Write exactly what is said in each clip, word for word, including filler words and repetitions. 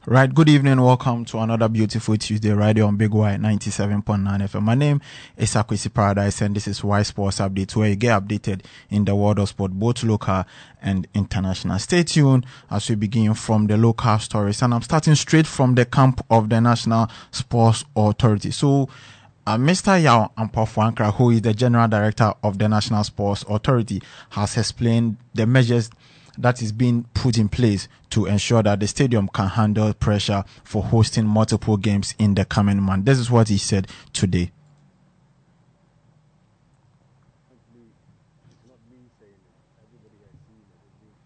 Right, good evening. Welcome to another beautiful Tuesday radio on Big Y ninety-seven point nine F M. My name is Akwesi Paradise, and this is Y Sports Update, where you get updated in the world of sport, both local and international. Stay tuned as we begin from the local stories, and I'm starting straight from the camp of the National Sports Authority. So, Uh, Mister Yao Ampofo-Ankra, who is the General Director of the National Sports Authority, has explained the measures that is being put in place to ensure that the stadium can handle pressure for hosting multiple games in the coming month. This is what he said today. It's not me saying it. Everybody has seen it.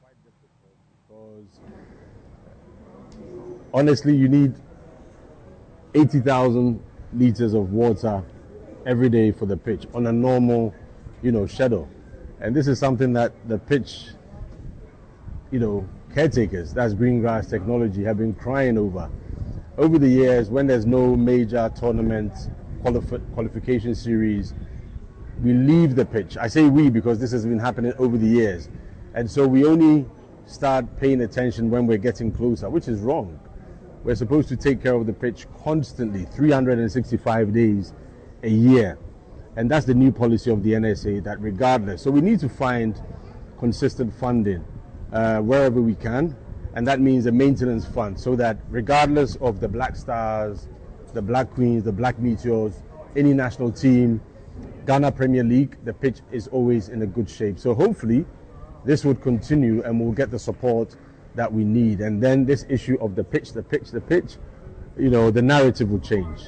It's been quite difficult because honestly, you need eighty thousand liters of water every day for the pitch on a normal, you know, schedule. And this is something that the pitch, you know, caretakers, that's Greengrass Technology, have been crying over. Over the years, when there's no major tournament qualif- qualification series, we leave the pitch. I say we because this has been happening over the years. And so we only start paying attention when we're getting closer, which is wrong. We're supposed to take care of the pitch constantly, three hundred sixty-five days a year. And that's the new policy of the N S A, that regardless. So we need to find consistent funding uh, wherever we can. And that means a maintenance fund, so that regardless of the Black Stars, the Black Queens, the Black Meteors, any national team, Ghana Premier League, the pitch is always in a good shape. So hopefully this would continue and we'll get the support that we need, and then this issue of the pitch, the pitch, the pitch, you know, the narrative will change.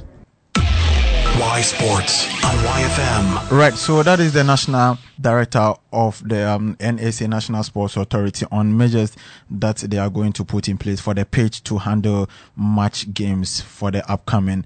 Y Sports on Y F M. Right, so that is the National Director of the um, N S A, National Sports Authority, on measures that they are going to put in place for the pitch to handle match games for the upcoming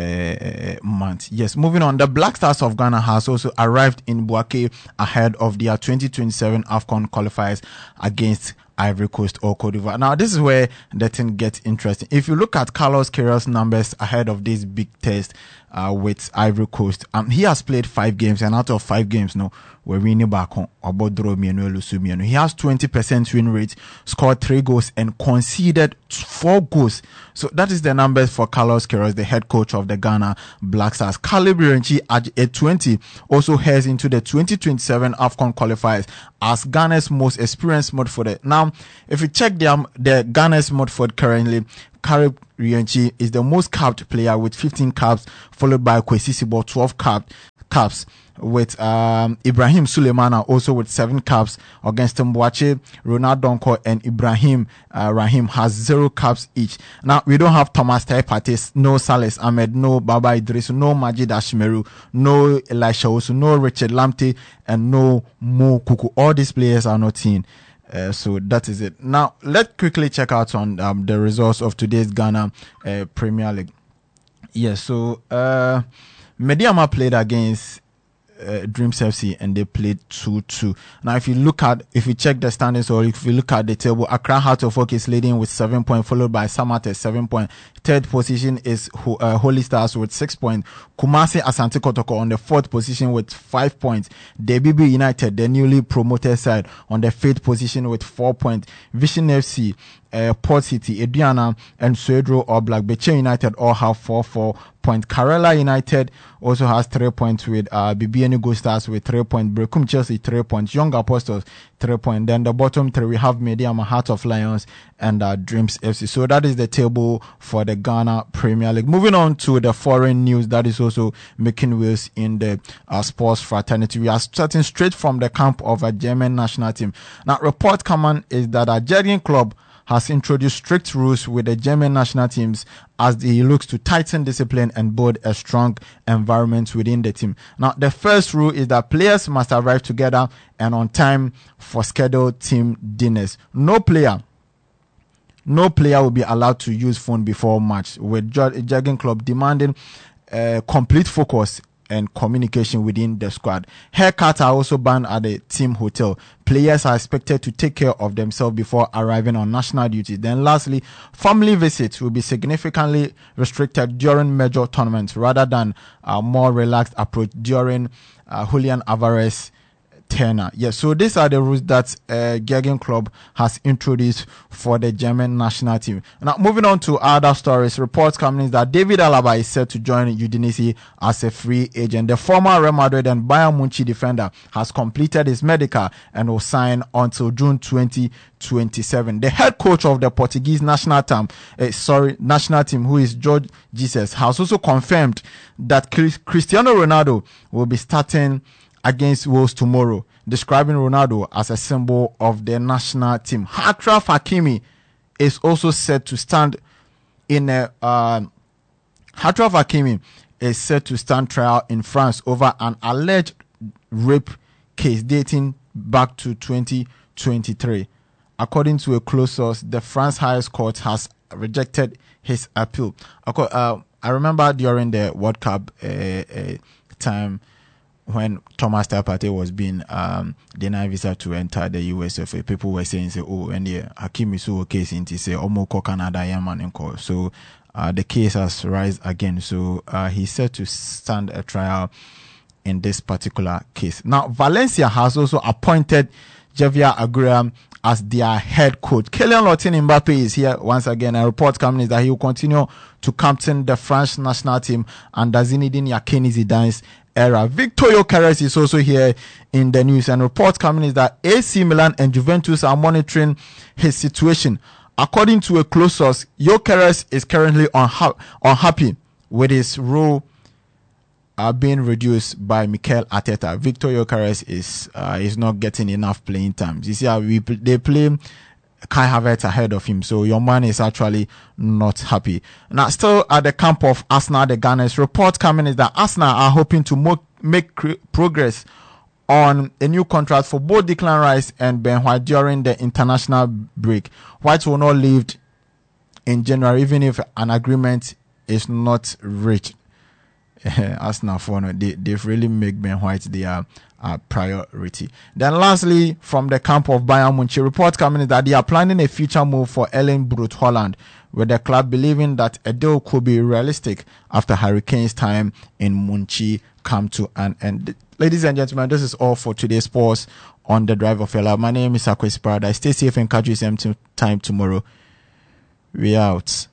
Uh, month. Yes, moving on. The Black Stars of Ghana has also arrived in Bouaké ahead of their twenty twenty-seven AFCON qualifiers against Ivory Coast or Cote d'Ivoire. Now, this is where the thing gets interesting. If you look at Carlos Queiroz' numbers ahead of this big test uh, with Ivory Coast, um, he has played five games, and out of five games, no, we're winning back on about draw me and lose me. He has twenty percent win rate, scored three goals, and conceded four goals. So that is the numbers for Carlos Queiroz, the head coach of the Ghana Black Stars. Caleb Birenchi at age twenty also heads into the twenty twenty-seven AFCON qualifiers as Ghana's most experienced midfielder. Now, if you check the, um, the Ghana's midfield currently, Caleb Birenchi is the most capped player with fifteen caps, followed by Kwesi Sibo, twelve cap, caps. With um, Ibrahim Suleimana also with seven caps. Augustin Boache, Ronald Donko, and Ibrahim uh, Rahim has zero caps each. Now, we don't have Thomas Taipatis, no Salis Ahmed, no Baba Idris, no Majid Ashmeru, no Elisha Osu, no Richard Lamptey, and no Mo Kuku. All these players are not in. Uh, so that is it. Now, let's quickly check out on um, the results of today's Ghana uh, Premier League. Yes, so uh, Mediama played against Uh, Dreams F C and they played two two. Now, if you look at, if you check the standings, or if you look at the table, Accra Heart of Oak is leading with seven points, followed by Samat at seven points. Third position is uh, Holy Stars with six points. Kumasi Asante Kotoko on the fourth position with five points. The B B United, the newly promoted side, on the fifth position with four points. Vision F C, Uh, Port City, Ediana, and Suedro or Black Beche United all have four four points. Karela United also has three points with uh, B B N Go Stars with three points. Brekum Chelsea three points. Young Apostles three points. Then the bottom three we have Mediama, Heart of Lions, and uh, Dreams F C. So that is the table for the Ghana Premier League. Moving on to the foreign news that is also making waves in the uh, sports fraternity. We are starting straight from the camp of a German national team. Now, report coming is that a Jurgen Klopp has introduced strict rules with the German national teams as he looks to tighten discipline and build a strong environment within the team. Now, the first rule is that players must arrive together and on time for scheduled team dinners. No player no player will be allowed to use phone before match, with Jurgen Klopp demanding uh, complete focus and communication within the squad. Haircuts are also banned at the team hotel. Players are expected to take care of themselves before arriving on national duty. Then lastly, family visits will be significantly restricted during major tournaments rather than a more relaxed approach during uh, Julian Alvarez Turner. Yes, so these are the rules that uh, Jürgen Klopp has introduced for the German national team. Now, moving on to other stories, reports coming in that David Alaba is set to join Udinese as a free agent. The former Real Madrid and Bayern Munich defender has completed his medical and will sign until June twenty twenty-seven. The head coach of the Portuguese national team, uh, sorry, national team, who is Jorge Jesus, has also confirmed that Cristiano Ronaldo will be starting against Wales tomorrow, describing Ronaldo as a symbol of the national team. Achraf Hakimi is also set to stand in a uh, Achraf Hakimi is set to stand trial in France over an alleged rape case dating back to twenty twenty-three. According to a close source, the France highest court has rejected his appeal. Uh, I remember during the World Cup uh, uh, time, when Thomas Partey was being um, denied visa to enter the U S F A, people were saying, say, oh, and the Hakim is so case into say, Omoko Canada, Yaman and call. So uh, the case has rise again. So uh, he's set to stand a trial in this particular case. Now, Valencia has also appointed Javier Aguirre as their head coach. Kylian Lottin Mbappe is here once again. A report coming is that he will continue to captain the French national team under Zinedine Yakini Zidane's era. Victor Gyökeres is also here in the news, and reports coming is that A C Milan and Juventus are monitoring his situation. According to a close source, Gyökeres is currently unha- unhappy with his role uh, being reduced by Mikel Arteta. Victor Gyökeres is uh, is not getting enough playing time. You see how we they play Kai Havertz ahead of him, so your man is actually not happy. Now, still at the camp of Arsenal, the Gunners, report coming is that Arsenal are hoping to mo- make cr- progress on a new contract for both Declan Rice and Ben White during the international break. White will not leave in January, even if an agreement is not reached. Arsenal for no, they they've really made Ben White their uh, priority. Then lastly, from the camp of Bayern Munich, reports coming is that they are planning a future move for Erling Braut Haaland, with the club believing that a deal could be realistic after Hurricanes' time in Munich come to an end. Ladies and gentlemen, this is all for today's sports on the Drive of Your Life. My name is Akwesi Paradise. Stay safe and catch you same time tomorrow. We out.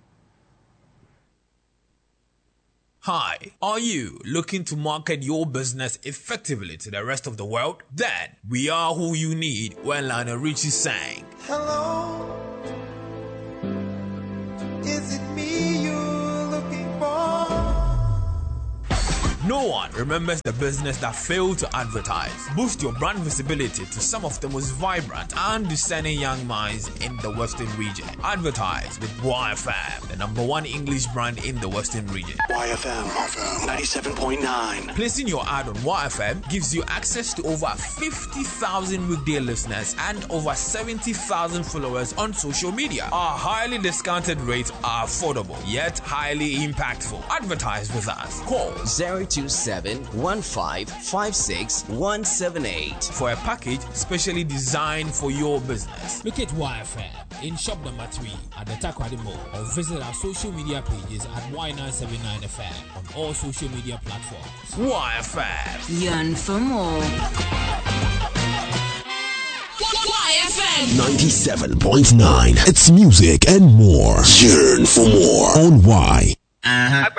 Hi, are you looking to market your business effectively to the rest of the world? Then we are who you need when Lionel Richie sang. Hello, is it me you're looking for? No one remembers the business that failed to advertise. Boost your brand visibility to some of the most vibrant and discerning young minds in the Western region. Advertise with Y F M, the number one English brand in the Western region. Y F M ninety-seven point nine. Placing your ad on Y F M gives you access to over fifty thousand weekday listeners and over seventy thousand followers on social media. Our highly discounted rates are affordable, yet highly impactful. Advertise with us. Call zero two seven one five five six one seven eight for a package specially designed for your business. Look at Y F M in shop number three at the Takoradi Mall, or visit our social media pages at Y nine seven nine F M on all social media platforms. Y F M. Yearn for more. Y F M ninety-seven point nine. It's music and more. Yearn for more on Y. Uh-huh.